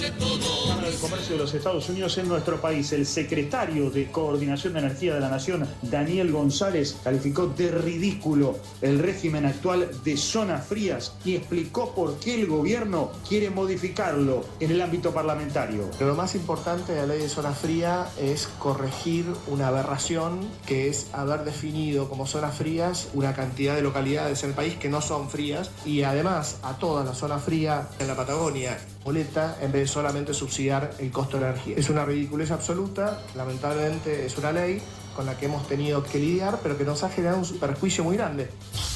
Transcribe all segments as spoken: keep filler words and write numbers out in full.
hace todo. Cámara de Comercio de los Estados Unidos en nuestro país. El secretario de Coordinación de Energía de la Nación, Daniel González, calificó de ridículo el régimen actual de zonas frías y explicó por qué el gobierno quiere modificarlo en el ámbito parlamentario. Pero lo más importante de la ley de zona fría es corregir una aberración, que es haber definido como zonas frías una cantidad de localidades en el país que no son frías, y además a toda la zona fría en la Patagonia boleta en vez de solamente subsidiar el costo de la energía. Es una ridiculez absoluta, lamentablemente es una ley con la que hemos tenido que lidiar, pero que nos ha generado un perjuicio muy grande.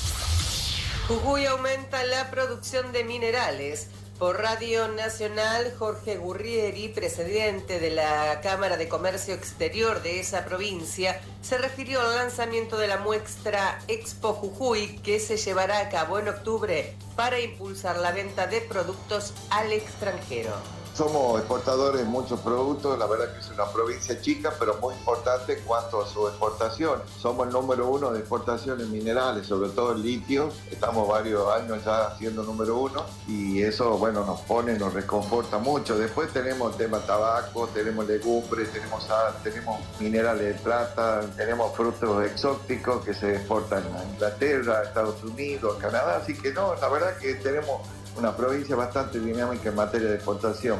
Jujuy aumenta la producción de minerales. Por Radio Nacional, Jorge Gurrieri, presidente de la Cámara de Comercio Exterior de esa provincia, se refirió al lanzamiento de la muestra Expo Jujuy, que se llevará a cabo en octubre para impulsar la venta de productos al extranjero. Somos exportadores de muchos productos, la verdad que es una provincia chica, pero muy importante en cuanto a su exportación. Somos el número uno de exportaciones minerales, sobre todo el litio. Estamos varios años ya siendo número uno y eso, bueno, nos pone, nos reconforta mucho. Después tenemos el tema tabaco, tenemos legumbres, tenemos, tenemos minerales de plata, tenemos frutos exóticos que se exportan a Inglaterra, a Estados Unidos, a Canadá. Así que no, la verdad que tenemos una provincia bastante dinámica en materia de exportación.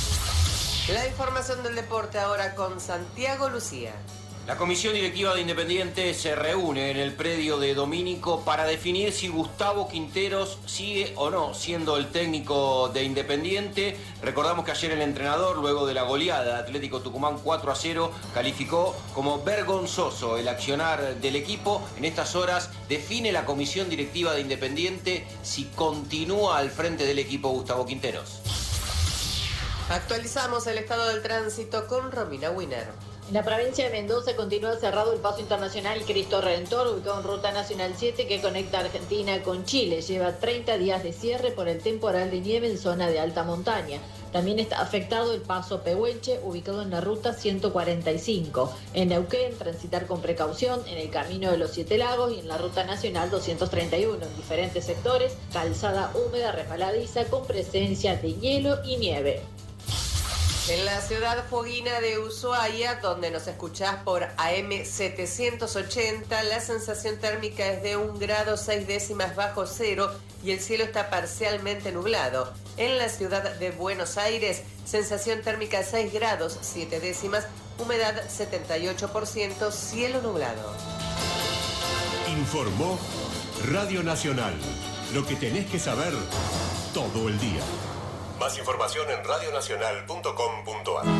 La información del deporte ahora con Santiago Lucía. La Comisión Directiva de Independiente se reúne en el predio de Domínico para definir si Gustavo Quinteros sigue o no siendo el técnico de Independiente. Recordamos que ayer el entrenador, luego de la goleada de Atlético Tucumán cuatro a cero, calificó como vergonzoso el accionar del equipo. En estas horas define la Comisión Directiva de Independiente si continúa al frente del equipo Gustavo Quinteros. Actualizamos el estado del tránsito con Romina Winer. En la provincia de Mendoza continúa cerrado el paso internacional Cristo Redentor, ubicado en Ruta Nacional siete, que conecta Argentina con Chile. Lleva treinta días de cierre por el temporal de nieve en zona de alta montaña. También está afectado el paso Pehuenche, ubicado en la ruta ciento cuarenta y cinco. En Neuquén, transitar con precaución en el camino de los Siete Lagos y en la ruta nacional doscientos treinta y uno. En diferentes sectores, calzada húmeda resbaladiza con presencia de hielo y nieve. En la ciudad foguina de Ushuaia, donde nos escuchás por A M setecientos ochenta, la sensación térmica es de un grado seis décimas bajo cero y el cielo está parcialmente nublado. En la ciudad de Buenos Aires, sensación térmica seis grados siete décimas, humedad setenta y ocho por ciento, cielo nublado. Informó Radio Nacional. Lo que tenés que saber todo el día. Más información en radionacional punto com punto ar.